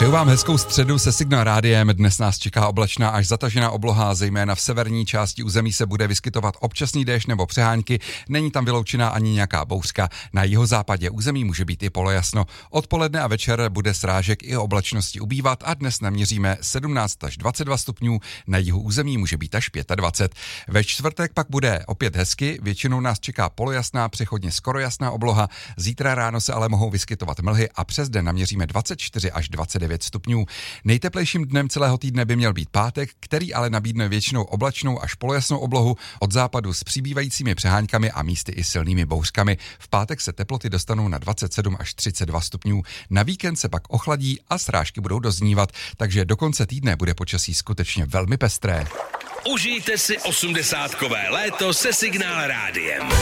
Přeju vám hezkou středu se Signál rádiem. Dnes nás čeká oblačná až zatažená obloha, zejména v severní části území se bude vyskytovat občasný déšť nebo přehánky, není tam vyloučená ani nějaká bouřka. Na jihozápadě území může být i polojasno. Odpoledne a večer bude srážek i oblačnosti ubývat a dnes naměříme 17 až 22 stupňů, na jihu území může být až 25. Ve čtvrtek pak bude opět hezky, většinou nás čeká polojasná, přechodně skoro jasná obloha, zítra ráno se ale mohou vyskytovat mlhy a přes den naměříme 24 až 29 stupňů. Nejteplejším dnem celého týdne by měl být pátek, který ale nabídne většinou oblačnou až polojasnou oblohu od západu s přibývajícími přeháňkami a místy i silnými bouřkami. V pátek se teploty dostanou na 27 až 32 stupňů. Na víkend se pak ochladí a srážky budou doznívat, takže do konce týdne bude počasí skutečně velmi pestré. Užijte si 80kové léto se Signál rádiem.